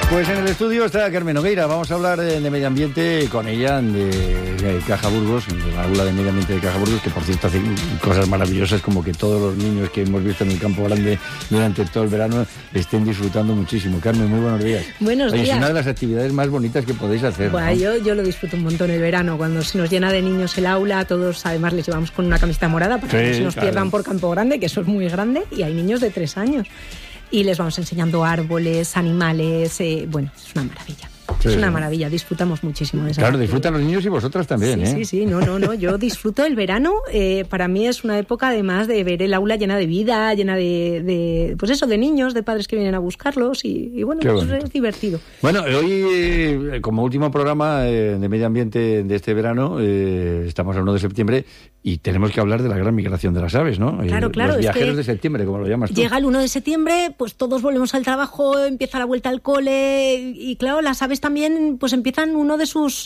Pues en el estudio está Carmen Nogueira. Vamos a hablar de medio ambiente con ella, de Caja Burgos, de la aula de medio ambiente de Caja Burgos, que por cierto hace cosas maravillosas, como que todos los niños que hemos visto en el Campo Grande durante todo el verano estén disfrutando muchísimo. Carmen, muy buenos días. Buenos días. Es una de las actividades más bonitas que podéis hacer. Bueno, ¿no? Yo lo disfruto un montón el verano, cuando se nos llena de niños el aula, todos además les llevamos con una camiseta morada para que no se nos pierdan por Campo Grande, que eso es muy grande, y hay niños de 3 años. Y les vamos enseñando árboles, animales, bueno, es una maravilla. Sí, es una maravilla, disfrutamos muchísimo de esa Claro, actividad. Disfrutan los niños y vosotras también, sí, Sí, no, yo disfruto el verano. Para mí es una época además de ver el aula llena de vida, llena pues eso, de niños, de padres que vienen a buscarlos y bueno, pues es divertido. Bueno, hoy, como último programa de medio ambiente de este verano, estamos el 1 de septiembre y tenemos que hablar de la gran migración de las aves, ¿no? Claro. Los viajeros de septiembre, como lo llamas tú. Llega el 1 de septiembre, pues todos volvemos al trabajo, empieza la vuelta al cole y claro, las aves también pues empiezan uno de sus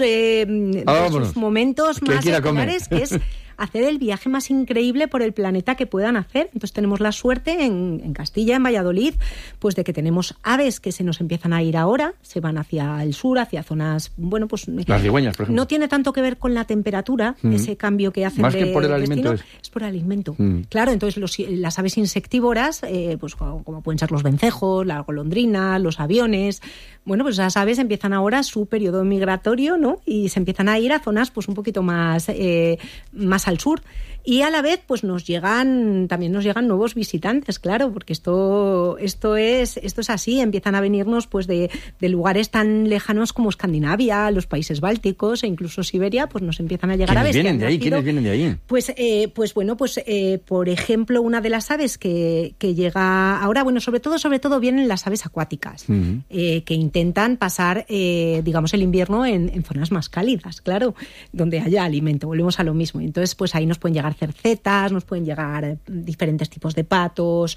momentos más espectaculares, que es hacer el viaje más increíble por el planeta que puedan hacer. Entonces tenemos la suerte en Castilla, en Valladolid, pues de que tenemos aves que se nos empiezan a ir ahora, se van hacia el sur, hacia zonas, bueno, pues las cigüeñas, por ejemplo. No tiene tanto que ver con la temperatura, ese cambio que hacen más que por el alimento es por el alimento. Claro, entonces las aves insectívoras, pues como pueden ser los vencejos, la golondrina, los aviones, bueno, pues esas aves empiezan ahora su periodo migratorio, ¿no? Y se empiezan a ir a zonas pues un poquito más al sur. Y a la vez pues también nos llegan nuevos visitantes, claro, porque esto es así, empiezan a venirnos pues de lugares tan lejanos como Escandinavia, los países bálticos e incluso Siberia, pues nos empiezan a llegar aves. ¿Quiénes vienen de ahí? Pues por ejemplo, una de las aves que llega ahora, bueno, sobre todo vienen las aves acuáticas, que intentan pasar, digamos, el invierno en zonas más cálidas, claro, donde haya alimento, volvemos a lo mismo. Entonces, pues ahí nos pueden llegar cercetas, nos pueden llegar diferentes tipos de patos,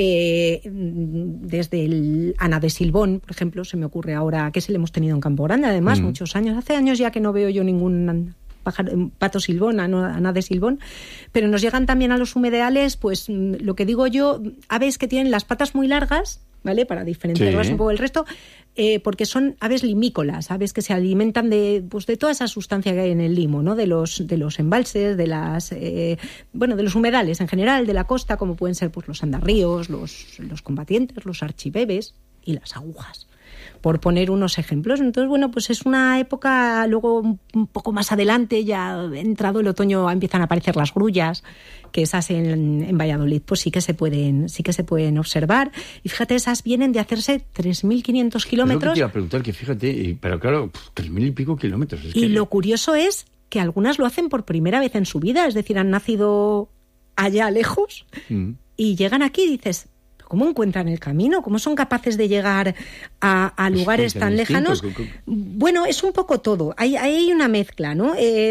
desde el Ana de Silbón, por ejemplo, se me ocurre ahora, que se le hemos tenido en Campo Grande, además, muchos años. Hace años ya que no veo yo ningún pato silbón, Ana de Silbón, pero nos llegan también a los humedales, pues lo que digo yo, aves que tienen las patas muy largas, ¿vale? Para diferenciarlas un poco del resto, porque son aves limícolas, aves que se alimentan de toda esa sustancia que hay en el limo, ¿no? De los embalses, de los humedales en general, de la costa, como pueden ser pues los andarríos, los combatientes, los archibebes y las agujas, por poner unos ejemplos. Entonces, bueno, pues es una época, luego un poco más adelante, ya entrado el otoño, empiezan a aparecer las grullas, que esas en Valladolid pues sí que se pueden observar. Y fíjate, esas vienen de hacerse 3.500 kilómetros. Yo te iba a preguntar, que fíjate, pero claro, 3.000 y pico kilómetros. Lo curioso es que algunas lo hacen por primera vez en su vida, es decir, han nacido allá lejos y llegan aquí y dices, ¿cómo encuentran el camino? ¿Cómo son capaces de llegar a lugares tan lejanos? Bueno, es un poco todo. Hay una mezcla, ¿no?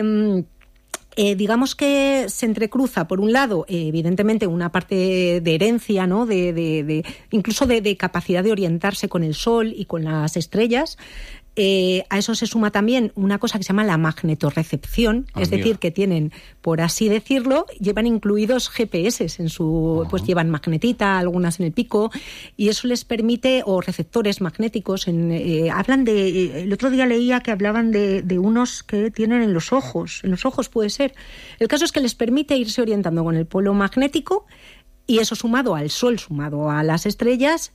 Digamos que se entrecruza, por un lado, evidentemente, una parte de herencia, ¿no? Incluso de capacidad de orientarse con el sol y con las estrellas. A eso se suma también una cosa que se llama la magnetorrecepción, es decir, que tienen, por así decirlo, llevan incluidos GPS en su, pues llevan magnetita, algunas en el pico, y eso les permite, o receptores magnéticos, hablan el otro día leía que hablaban de unos que tienen en los ojos puede ser. El caso es que les permite irse orientando con el polo magnético, y eso sumado al sol, sumado a las estrellas,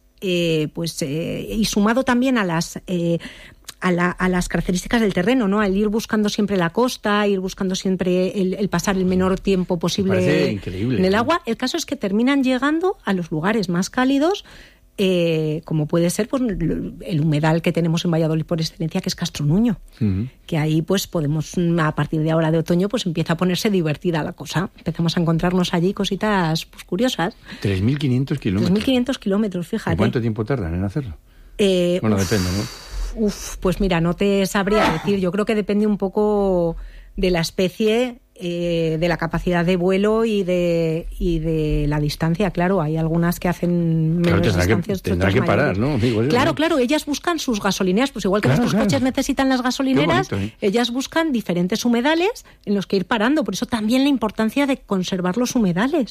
y sumado también a las características del terreno, ¿no? Al ir buscando siempre la costa, ir buscando siempre el pasar el menor tiempo posible en el agua. El caso es que terminan llegando a los lugares más cálidos, como puede ser pues el humedal que tenemos en Valladolid por excelencia, que es Castro Nuño, que ahí pues podemos, a partir de ahora de otoño, pues empieza a ponerse divertida la cosa. Empezamos a encontrarnos allí cositas pues curiosas. 3.500 kilómetros. 3.500 kilómetros, fíjate. ¿Y cuánto tiempo tardan en hacerlo? Depende, ¿no? Pues mira, no te sabría decir. Yo creo que depende un poco de la especie, de la capacidad de vuelo y de la distancia. Claro, hay algunas que hacen menos distancias. Tendrá que parar, ¿no? Claro, ellas buscan sus gasolineras, pues igual que nuestros coches necesitan las gasolineras, ellas buscan diferentes humedales en los que ir parando. Por eso también la importancia de conservar los humedales.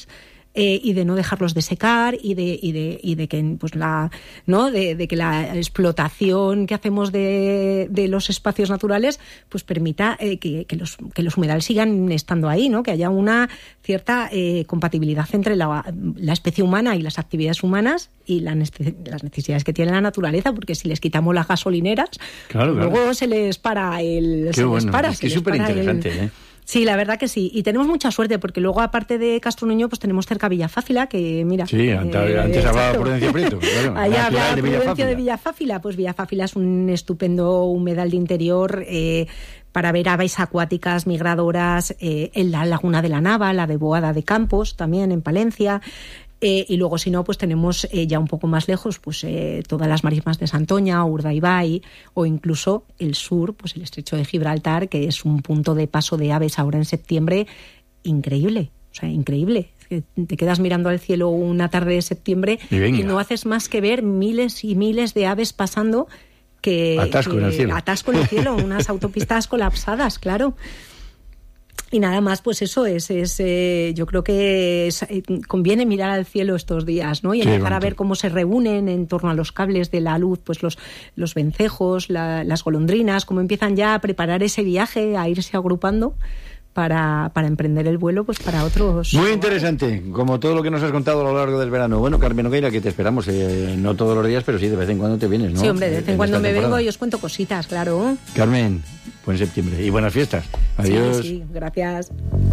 y de no dejarlos de secar y de que pues de que la explotación que hacemos de los espacios naturales pues permita que los humedales sigan estando ahí, ¿no? Que haya una cierta compatibilidad entre la especie humana y las actividades humanas y las necesidades que tiene la naturaleza, porque si les quitamos las gasolineras, luego se les para el... Qué bueno, es que es súper interesante, Sí, la verdad que sí. Y tenemos mucha suerte, porque luego, aparte de Castro Nuño, pues tenemos cerca Villafáfila, que mira... Sí, antes hablaba Prudencia Prieto. Claro, allá hablaba Prudencia de Villafáfila. Pues Villafáfila es un estupendo humedal de interior para ver aves acuáticas migradoras, en la Laguna de la Nava, la de Boada de Campos, también en Palencia... y luego, si no, pues tenemos ya un poco más lejos pues todas las marismas de Santoña, Urdaibai, o incluso el sur, pues el estrecho de Gibraltar, que es un punto de paso de aves ahora en septiembre increíble. O sea, increíble. Te quedas mirando al cielo una tarde de septiembre y no haces más que ver miles y miles de aves pasando atasco en el cielo. Atasco en el cielo, unas autopistas colapsadas, claro. Y nada más, pues eso yo creo que conviene mirar al cielo estos días, ¿no? Y empezar a ver cómo se reúnen en torno a los cables de la luz, pues los vencejos, las golondrinas, cómo empiezan ya a preparar ese viaje, a irse agrupando para emprender el vuelo, pues para otros... Muy interesante, como todo lo que nos has contado a lo largo del verano. Bueno, Carmen Nogueira, que te esperamos, no todos los días, pero sí, de vez en cuando te vienes, ¿no? Sí, hombre, de vez en cuando me vengo y os cuento cositas, claro. Carmen, buen septiembre y buenas fiestas. Adiós. Sí, gracias.